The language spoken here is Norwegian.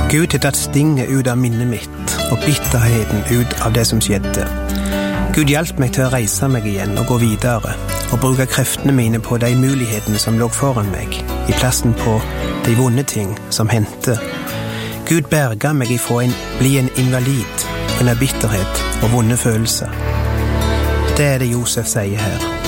Gud har tatt stinget ut av minnet mitt, og bitterheten ut av det som skjedde. Gud hjalp meg til å reise meg igjen og gå videre, og bruke kreftene mine på de mulighetene som lå foran meg, i plassen på de vonde ting som hendte. Gud berga meg ifra bli en invalid, under bitterhet og vonde følelser. Det er det Josef sier her.